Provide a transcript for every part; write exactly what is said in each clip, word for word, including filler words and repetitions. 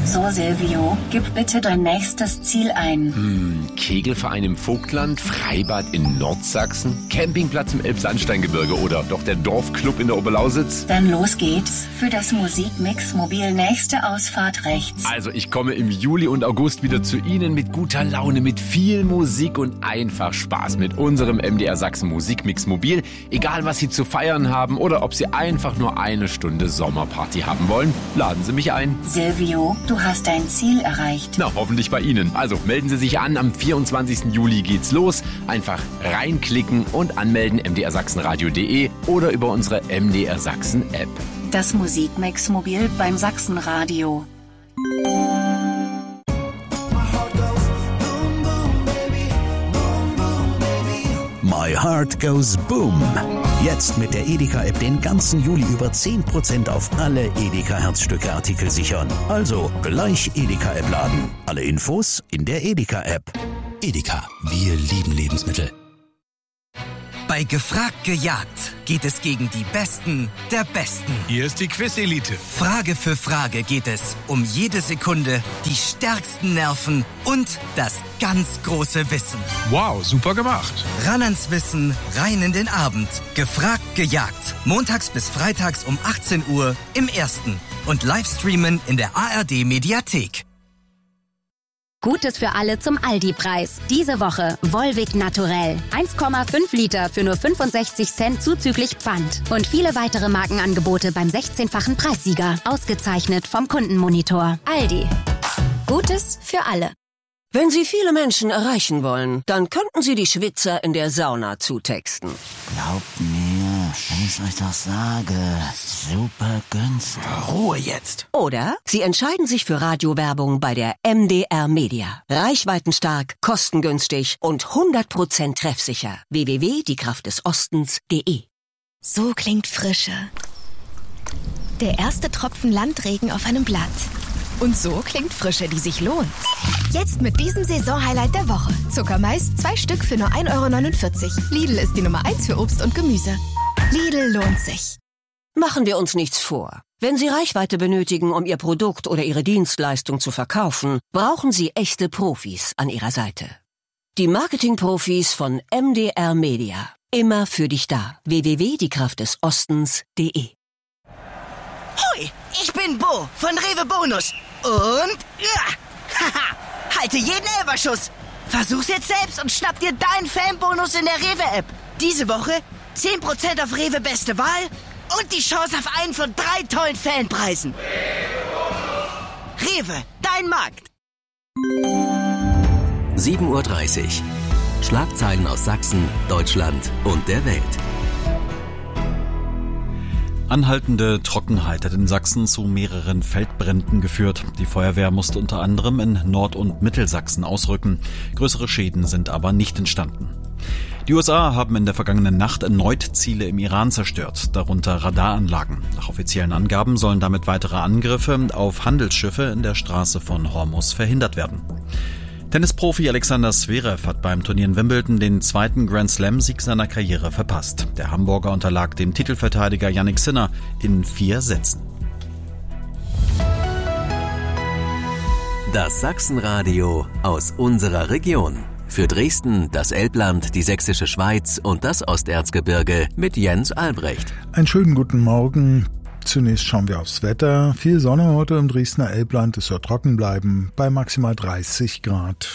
So, Silvio, gib bitte dein nächstes Ziel ein. Hm, Kegelverein im Vogtland, Freibad in Nordsachsen, Campingplatz im Elbsandsteingebirge oder doch der Dorfclub in der Oberlausitz? Dann los geht's für das Musikmix Mobil nächste Ausfahrt rechts. Also ich komme im Juli und August wieder zu Ihnen mit guter Laune, mit viel Musik und einfach Spaß mit unserem M D R Sachsen Musikmix Mobil. Egal was Sie zu feiern haben oder ob Sie einfach nur eine Stunde Sommerparty haben wollen, laden Sie mich ein. Silvio, du hast dein Ziel erreicht. Na, hoffentlich bei Ihnen. Also melden Sie sich an, am vierundzwanzigsten Juli geht's los. Einfach reinklicken und anmelden m d r sachsenradio punkt d e oder über unsere M D R Sachsen App. Das Musikmix Mobil beim Sachsenradio. My Heart Goes Boom. Jetzt mit der Edeka-App den ganzen Juli über zehn Prozent auf alle Edeka-Herzstücke-Artikel sichern. Also gleich Edeka-App laden. Alle Infos in der Edeka-App. Edeka, wir lieben Lebensmittel. Bei Gefragt gejagt geht es gegen die Besten der Besten. Hier ist die Quiz-Elite. Frage für Frage geht es um jede Sekunde, die stärksten Nerven und das ganz große Wissen. Wow, super gemacht. Ran ans Wissen, rein in den Abend. Gefragt gejagt. Montags bis freitags um achtzehn Uhr im Ersten. Und Livestreamen in der A R D-Mediathek. Gutes für alle zum Aldi-Preis. Diese Woche Volvic Naturell. eins Komma fünf Liter für nur fünfundsechzig Cent zuzüglich Pfand. Und viele weitere Markenangebote beim sechzehnfachen Preissieger. Ausgezeichnet vom Kundenmonitor. Aldi. Gutes für alle. Wenn Sie viele Menschen erreichen wollen, dann könnten Sie die Schwitzer in der Sauna zutexten. Glaubt mir, wenn ich euch das sage, super günstig. Ruhe jetzt. Oder Sie entscheiden sich für Radiowerbung bei der M D R Media. Reichweitenstark, kostengünstig und hundert Prozent treffsicher. w w w punkt die kraft des ostens punkt d e. So klingt Frische. Der erste Tropfen Landregen auf einem Blatt. Und so klingt Frische, die sich lohnt. Jetzt mit diesem Saisonhighlight der Woche. Zuckermais, zwei Stück für nur ein Euro neunundvierzig. Lidl ist die Nummer eins für Obst und Gemüse. Lidl lohnt sich. Machen wir uns nichts vor. Wenn Sie Reichweite benötigen, um Ihr Produkt oder Ihre Dienstleistung zu verkaufen, brauchen Sie echte Profis an Ihrer Seite. Die Marketingprofis von M D R Media. Immer für dich da. w w w punkt die kraft des ostens punkt d e. Hoi, ich bin Bo von Rewe Bonus. Und, ja, haha, halte jeden Elferschuss. Versuch's jetzt selbst und schnapp dir deinen Fanbonus in der Rewe-App. Diese Woche zehn Prozent auf Rewe Beste Wahl und die Chance auf einen von drei tollen Fanpreisen. Rewe, dein Markt. sieben Uhr dreißig. Schlagzeilen aus Sachsen, Deutschland und der Welt. Anhaltende Trockenheit hat in Sachsen zu mehreren Feldbränden geführt. Die Feuerwehr musste unter anderem in Nord- und Mittelsachsen ausrücken. Größere Schäden sind aber nicht entstanden. Die U S A haben in der vergangenen Nacht erneut Ziele im Iran zerstört, darunter Radaranlagen. Nach offiziellen Angaben sollen damit weitere Angriffe auf Handelsschiffe in der Straße von Hormuz verhindert werden. Tennisprofi Alexander Zverev hat beim Turnier in Wimbledon den zweiten Grand-Slam-Sieg seiner Karriere verpasst. Der Hamburger unterlag dem Titelverteidiger Jannik Sinner in vier Sätzen. Das Sachsenradio aus unserer Region. Für Dresden, das Elbland, die Sächsische Schweiz und das Osterzgebirge mit Jens Albrecht. Einen schönen guten Morgen. Zunächst schauen wir aufs Wetter. Viel Sonne heute im Dresdner Elbland. Es soll trocken bleiben bei maximal dreißig Grad.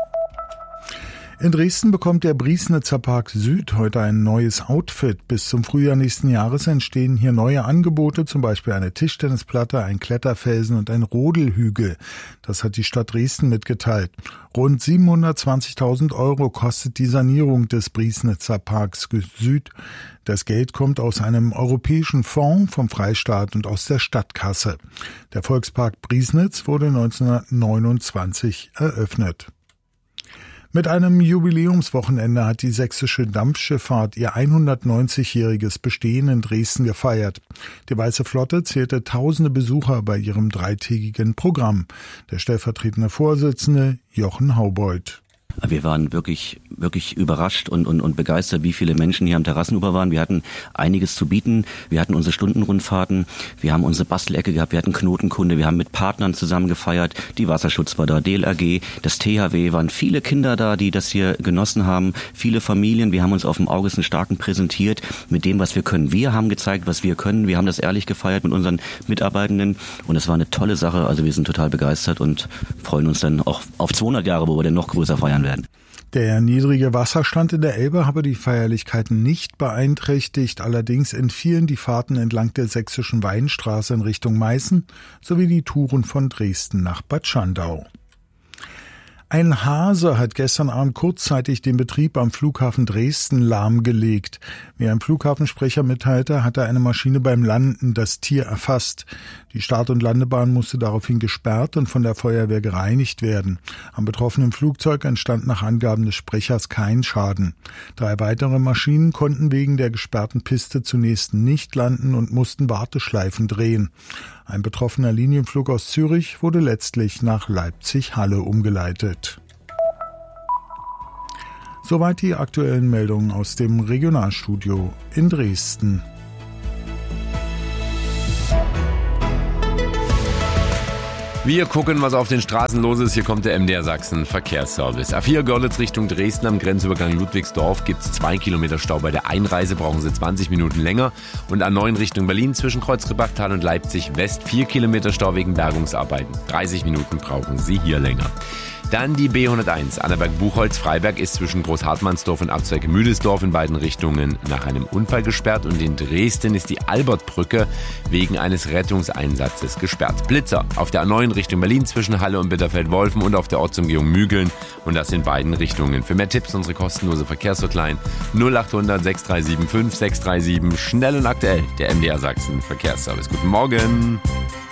In Dresden bekommt der Briesnitzer Park Süd heute ein neues Outfit. Bis zum Frühjahr nächsten Jahres entstehen hier neue Angebote, zum Beispiel eine Tischtennisplatte, ein Kletterfelsen und ein Rodelhügel. Das hat die Stadt Dresden mitgeteilt. Rund siebenhundertzwanzigtausend Euro kostet die Sanierung des Briesnitzer Parks Süd. Das Geld kommt aus einem europäischen Fonds vom Freistaat und aus der Stadtkasse. Der Volkspark Briesnitz wurde neunzehnhundertneunundzwanzig eröffnet. Mit einem Jubiläumswochenende hat die sächsische Dampfschifffahrt ihr hundertneunzigjähriges Bestehen in Dresden gefeiert. Die Weiße Flotte zählte tausende Besucher bei ihrem dreitägigen Programm. Der stellvertretende Vorsitzende Jochen Haubold. Wir waren wirklich wirklich überrascht und, und, und begeistert, wie viele Menschen hier am Terrassenufer waren. Wir hatten einiges zu bieten. Wir hatten unsere Stundenrundfahrten, wir haben unsere Bastelecke gehabt, wir hatten Knotenkunde, wir haben mit Partnern zusammen gefeiert. Die Wasserschutz war da, D L R G, das T H W, waren viele Kinder da, die das hier genossen haben, viele Familien. Wir haben uns auf dem August Starken präsentiert mit dem, was wir können. Wir haben gezeigt, was wir können. Wir haben das ehrlich gefeiert mit unseren Mitarbeitenden und es war eine tolle Sache. Also wir sind total begeistert und freuen uns dann auch auf zweihundert Jahre, wo wir dann noch größer feiern werden. Der niedrige Wasserstand in der Elbe habe die Feierlichkeiten nicht beeinträchtigt. Allerdings entfielen die Fahrten entlang der sächsischen Weinstraße in Richtung Meißen sowie die Touren von Dresden nach Bad Schandau. Ein Hase hat gestern Abend kurzzeitig den Betrieb am Flughafen Dresden lahmgelegt. Wie ein Flughafensprecher mitteilte, hatte eine Maschine beim Landen das Tier erfasst. Die Start- und Landebahn musste daraufhin gesperrt und von der Feuerwehr gereinigt werden. Am betroffenen Flugzeug entstand nach Angaben des Sprechers kein Schaden. Drei weitere Maschinen konnten wegen der gesperrten Piste zunächst nicht landen und mussten Warteschleifen drehen. Ein betroffener Linienflug aus Zürich wurde letztlich nach Leipzig-Halle umgeleitet. Soweit die aktuellen Meldungen aus dem Regionalstudio in Dresden. Wir gucken, was auf den Straßen los ist. Hier kommt der M D R Sachsen Verkehrsservice. A vier Görlitz Richtung Dresden am Grenzübergang Ludwigsdorf gibt's zwei Kilometer Stau bei der Einreise, brauchen Sie zwanzig Minuten länger. Und A neun Richtung Berlin zwischen Kreuzrippachtal und Leipzig West vier Kilometer Stau wegen Bergungsarbeiten. dreißig Minuten brauchen Sie hier länger. Dann die B hunderteins, Annaberg-Buchholz-Freiberg ist zwischen Großhartmannsdorf und Abzweig-Müdelsdorf in beiden Richtungen nach einem Unfall gesperrt und in Dresden ist die Albertbrücke wegen eines Rettungseinsatzes gesperrt. Blitzer auf der A neun Richtung Berlin zwischen Halle und Bitterfeld-Wolfen und auf der Ortsumgehung Mügeln und das in beiden Richtungen. Für mehr Tipps unsere kostenlose Verkehrshotline null achthundert sechs drei sieben fünf sechs drei sieben, schnell und aktuell, der M D R Sachsen Verkehrsservice. Guten Morgen!